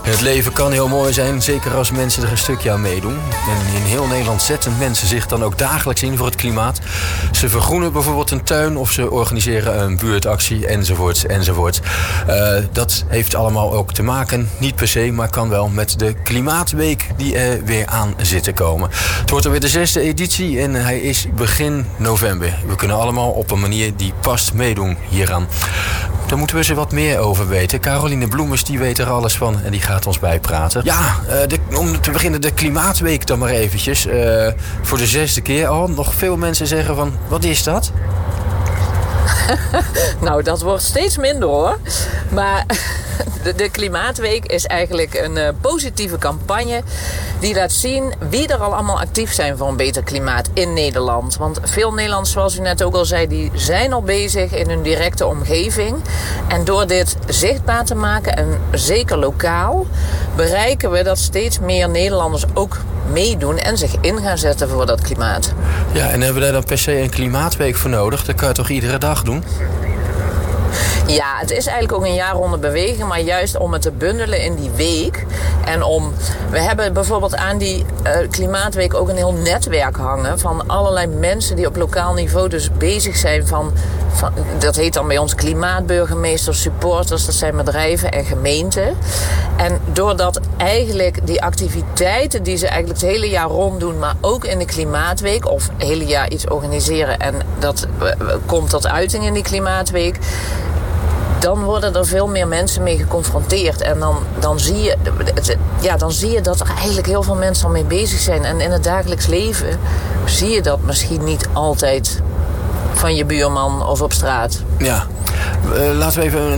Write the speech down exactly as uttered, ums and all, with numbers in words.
Het leven kan heel mooi zijn, zeker als mensen er een stukje aan meedoen. En in heel Nederland zetten mensen zich dan ook dagelijks in voor het klimaat. Ze vergroenen bijvoorbeeld een tuin of ze organiseren een buurtactie enzovoorts enzovoorts. Uh, dat heeft allemaal ook te maken, niet per se, maar kan wel met de Klimaatweek die er weer aan zit te komen. Het wordt alweer de zesde editie en hij is begin november. We kunnen allemaal op een manier die past meedoen hieraan. Daar moeten we ze wat meer over weten. Caroline Bloemers die weet er alles van en die gaat ons bijpraten. Ja, de, om te beginnen de Klimaatweek dan maar eventjes. Uh, voor de zesde keer al. Nog veel mensen zeggen van, wat is dat? Nou, dat wordt steeds minder hoor. Maar de, de Klimaatweek is eigenlijk een uh, positieve campagne die laat zien wie er al allemaal actief zijn voor een beter klimaat in Nederland. Want veel Nederlanders, zoals u net ook al zei, die zijn al bezig in hun directe omgeving. En door dit zichtbaar te maken, en zeker lokaal, bereiken we dat steeds meer Nederlanders ook meedoen en zich in gaan zetten voor dat klimaat. Ja, en hebben we daar dan per se een Klimaatweek voor nodig? Dat kan je toch iedere dag doen? Ja, het is eigenlijk ook een jaarronde beweging, maar juist om het te bundelen in die week. En om, we hebben bijvoorbeeld aan die uh, Klimaatweek ook een heel netwerk hangen van allerlei mensen die op lokaal niveau dus bezig zijn van, van dat heet dan bij ons klimaatburgemeesters, supporters, dat zijn bedrijven en gemeenten. En doordat eigenlijk die activiteiten die ze eigenlijk het hele jaar rond doen, maar ook in de Klimaatweek of het hele jaar iets organiseren en dat uh, komt tot uiting in die Klimaatweek, dan worden er veel meer mensen mee geconfronteerd. En dan, dan, zie je, ja, dan zie je dat er eigenlijk heel veel mensen al mee bezig zijn. En in het dagelijks leven zie je dat misschien niet altijd van je buurman of op straat. Ja, uh, laten we even